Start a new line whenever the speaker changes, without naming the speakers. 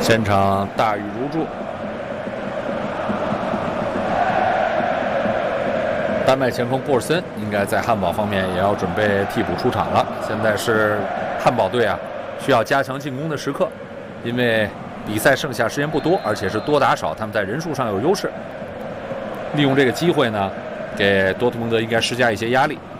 前场大雨如注。丹麦前锋布尔森应该在汉堡方面也要准备替补出场了。现在是汉堡队啊需要加强进攻的时刻，因为比赛剩下时间不多，而且是多打少，他们在人数上有优势。利用这个机会呢，给多特蒙德应该施加一些压力。